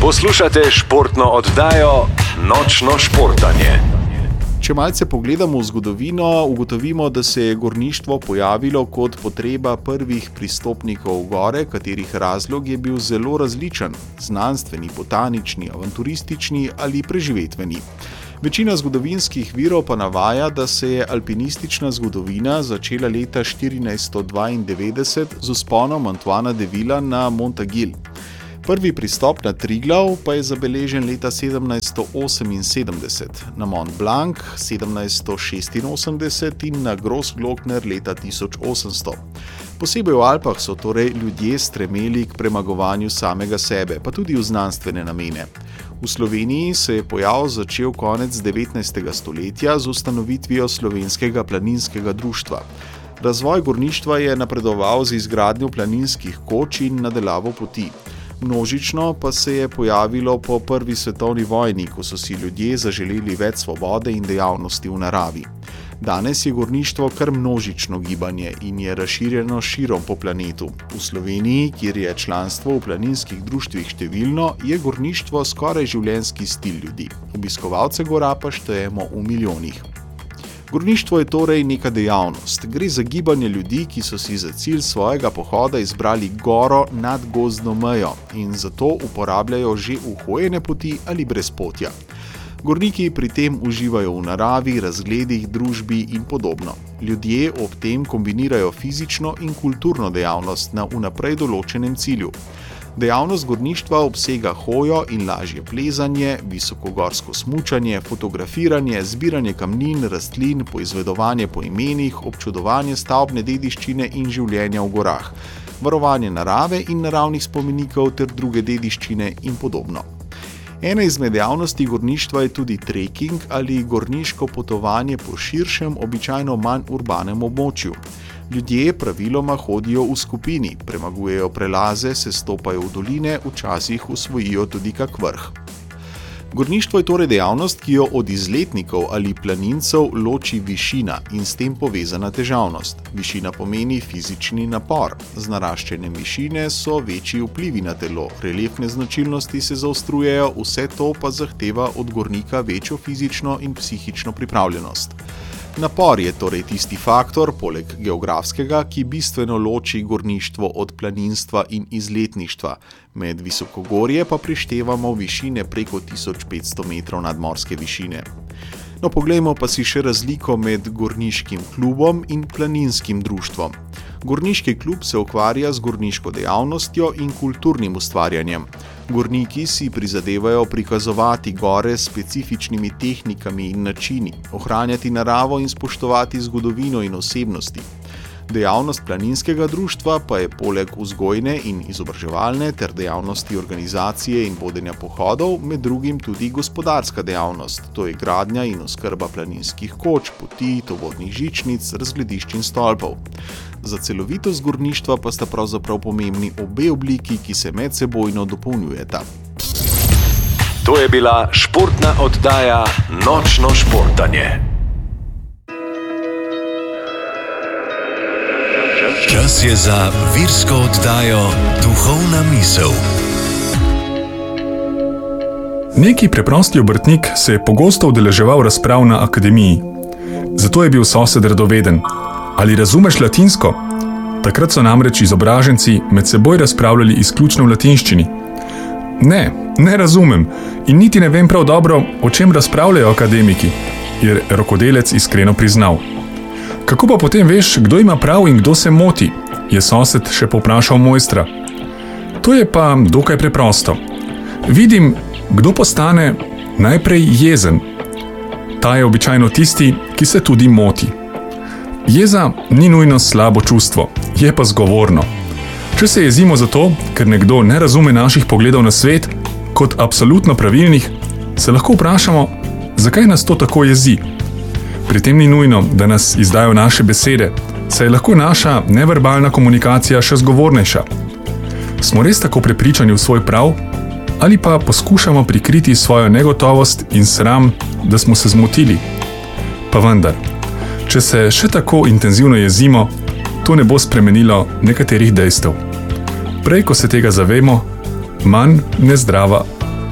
Poslušate športno oddajo Nočno športanje. Če malce pogledamo v zgodovino, ugotovimo, da se je gorništvo pojavilo kot potreba prvih pristopnikov gore, katerih razlog je bil zelo različen: znanstveni, botanični, avanturistični ali preživetveni. Večina zgodovinskih virov pa navaja, da se je alpinistična zgodovina začela leta 1492 z vzponom Antoina Devilla na Montaguil. Prvi pristop na Triglav pa je zabeležen leta 1778, na Mont Blanc 1786 in na Grossglockner leta 1800. Posebej v Alpah so torej ljudje stremeli k premagovanju samega sebe, pa tudi v znanstvene namene. V Sloveniji se je pojav začel konec 19. stoletja z ustanovitvijo Slovenskega planinskega društva. Razvoj gorništva je napredoval z izgradnjo planinskih koč in nadelavo poti. Množično pa se je pojavilo po prvi svetovni vojni, ko so si ljudje zaželeli več svobode in dejavnosti v naravi. Danes je gorništvo kar množično gibanje in je razširjeno širom po planetu. V Sloveniji, kjer je članstvo v planinskih društvih številno, je gorništvo skoraj življenjski stil ljudi. Obiskovalce gora pa štejemo v milijonih. Gorništvo je torej neka dejavnost. Gre za gibanje ljudi, ki so si za cilj svojega pohoda izbrali goro nad gozdno mejo in zato uporabljajo že uhojene poti ali brezpotja. Gorniki pri tem uživajo v naravi, razgledih, družbi in podobno. Ljudje ob tem kombinirajo fizično in kulturno dejavnost na vnaprej določenem cilju. Dejavnost gorništva obsega hojo in lažje plezanje, visokogorsko smučanje, fotografiranje, zbiranje kamnin, rastlin, poizvedovanje po imenih, občudovanje stavbne dediščine in življenja v gorah, varovanje narave in naravnih spomenikov ter druge dediščine in podobno. Ena izmed dejavnosti gorništva je tudi treking ali gorniško potovanje po širšem, običajno manj urbanem območju. Ljudje praviloma hodijo v skupini, premagujejo prelaze, se stopajo v doline, včasih osvojijo tudi kak vrh. Gorništvo je torej dejavnost, ki jo od izletnikov ali planincev loči višina in s tem povezana težavnost. Višina pomeni fizični napor. Z naraščanjem višine so večji vplivi na telo, reliefne značilnosti se zaostrujejo, vse to pa zahteva od gornika večjo fizično in psihično pripravljenost. Napor je torej tisti faktor, poleg geografskega, ki bistveno loči gorništvo od planinstva in izletništva. Med visokogorje pa prištevamo višine preko 1500 metrov nadmorske višine. No, poglejmo pa si še razliko med gorniškim klubom in planinskim društvom. Gorniški klub se ukvarja z gorniško dejavnostjo in kulturnim ustvarjanjem. Gorniki si prizadevajo prikazovati gore s specifičnimi tehnikami in načini, ohranjati naravo in spoštovati zgodovino in osebnosti. Dejavnost planinskega društva pa je poleg vzgojne in izobraževalne ter dejavnosti organizacije in vodenja pohodov med drugim tudi gospodarska dejavnost, to je gradnja in oskrba planinskih koč, poti, tovornih žičnic, razgledišč in stolpov. Za celovitost gorništva pa sta pravzaprav pomembni obe obliki, ki se medsebojno dopolnjujeta. To je bila športna oddaja Nočno športanje. Čas je za virsko oddajo Duhovna misel. Neki preprosti obrtnik se je pogosto udeleževal razprav na akademiji. Zato je bil sosed radoveden. Ali razumeš latinsko? Takrat so namreč izobraženci med seboj razpravljali izključno v latinščini. Ne razumem in niti ne vem prav dobro, o čem razpravljajo akademiki, je rokodelec iskreno priznal. Kako pa potem veš, kdo ima prav in kdo se moti, je sosed še povprašal mojstra. To je pa dokaj preprosto. Vidim, kdo postane najprej jezen. Ta je običajno tisti, ki se tudi moti. Jeza ni nujno slabo čustvo, je pa zgovorno. Če se jezimo zato, ker nekdo ne razume naših pogledov na svet, kot absolutno pravilnih, se lahko vprašamo, zakaj nas to tako jezi. Pri tem ni nujno, da nas izdajo naše besede, saj je lahko naša neverbalna komunikacija še zgovornejša. Smo res tako prepričani v svoj prav, ali pa poskušamo prikriti svojo negotovost in sram, da smo se zmotili? Pa vendar, če se še tako intenzivno jezimo, to ne bo spremenilo nekaterih dejstev. Prej, ko se tega zavemo, manj nezdrava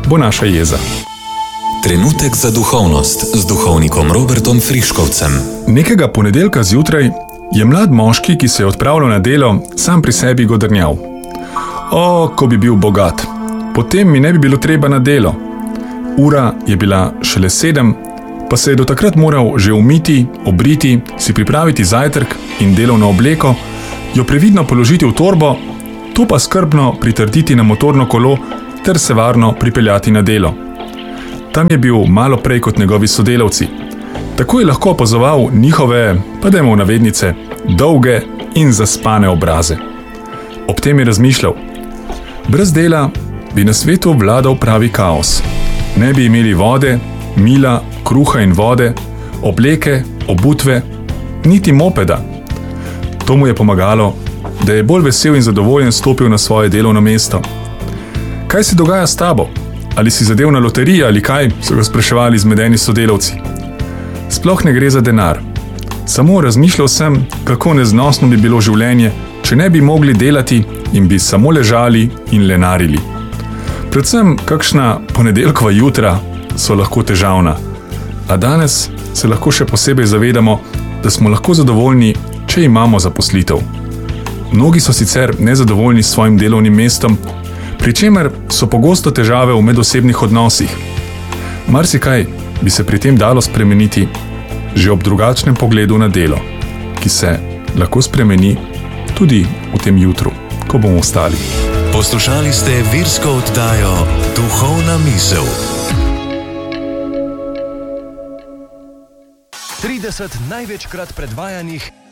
bo naša jeza. Trenutek za duhovnost z duhovnikom Robertom Friškovcem. Nekega ponedeljka zjutraj je mlad moški, ki se je odpravljal na delo, sam pri sebi godrnjal. O, ko bi bil bogat, potem mi ne bi bilo treba na delo. Ura je bila šele 7, pa se je do takrat moral že umiti, obriti, si pripraviti zajtrk in delovno obleko, jo previdno položiti v torbo, to pa skrbno pritrditi na motorno kolo ter se varno pripeljati na delo. Tam je bil malo prej kot njegovi sodelavci. Tako je lahko opazoval njihove, pa dajmo v navednice, dolge in zaspane obraze. Ob tem je razmišljal: brez dela bi na svetu vladal pravi kaos. Ne bi imeli vode, mila, kruha in vode, obleke, obutve, niti mopeda. To mu je pomagalo, da je bolj vesel in zadovoljen stopil na svoje delovno mesto. Kaj se dogaja s tabo? Ali si zadev na loteriji ali kaj, so ga spraševali zmedeni sodelavci. Sploh ne gre za denar. Samo razmišljal sem, kako neznosno bi bilo življenje, če ne bi mogli delati in bi samo ležali in lenarili. Predvsem kakšna ponedeljkova jutra so lahko težavna, a danes se lahko še posebej zavedamo, da smo lahko zadovoljni, če imamo zaposlitev. Mnogi so sicer nezadovoljni s svojim delovnim mestom, pri čemer so pogosto težave v medosebnih odnosih. Marsikaj bi se pri tem dalo spremeniti že ob drugačnem pogledu na delo, ki se lahko spremeni tudi v tem jutru, ko bomo vstali. Poslušali ste virsko oddajo Duhovna misel. 30 največkrat predvajanih